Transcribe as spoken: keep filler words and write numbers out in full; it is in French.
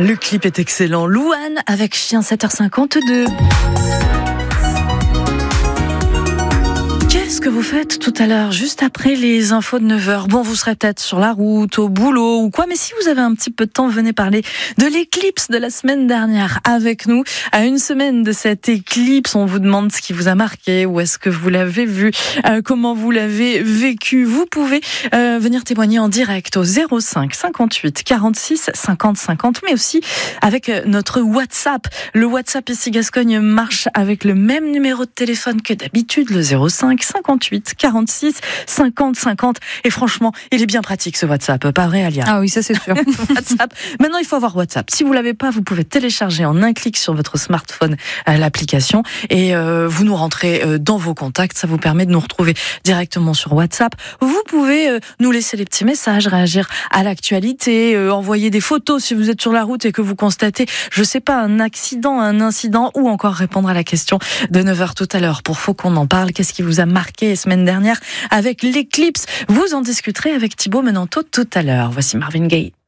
Le clip est excellent. Louane avec Chien, sept heures cinquante-deux. Qu'est-ce que vous faites tout à l'heure, juste après les infos de neuf heures? Bon, vous serez peut-être sur la route, au boulot ou quoi, mais si vous avez un petit peu de temps, venez parler de l'éclipse de la semaine dernière avec nous. À une semaine de cette éclipse, on vous demande ce qui vous a marqué, où est-ce que vous l'avez vu, euh, comment vous l'avez vécu. Vous pouvez euh, venir témoigner en direct au zéro cinq cinquante-huit quarante-six cinquante cinquante, mais aussi avec notre WhatsApp. Le WhatsApp ici Gascogne marche avec le même numéro de téléphone que d'habitude, le zéro cinq cinquante-huit quarante-six cinquante cinquante. Et franchement, il est bien pratique ce WhatsApp, pas vrai Alia? Ah oui, ça c'est sûr. WhatsApp. Maintenant, il faut avoir WhatsApp. Si vous l'avez pas, vous pouvez télécharger en un clic sur votre smartphone euh, l'application et euh, vous nous rentrez euh, dans vos contacts. Ça vous permet de nous retrouver directement sur WhatsApp. Vous pouvez euh, nous laisser les petits messages, réagir à l'actualité, euh, envoyer des photos si vous êtes sur la route et que vous constatez, je sais pas, un accident, un incident, ou encore répondre à la question de neuf heures tout à l'heure. Pour Faut qu'on en parle, qu'est-ce qui vous a marqué la semaine dernière avec l'éclipse? Vous en discuterez avec Thibaut Menanto tout à l'heure. Voici Marvin Gaye.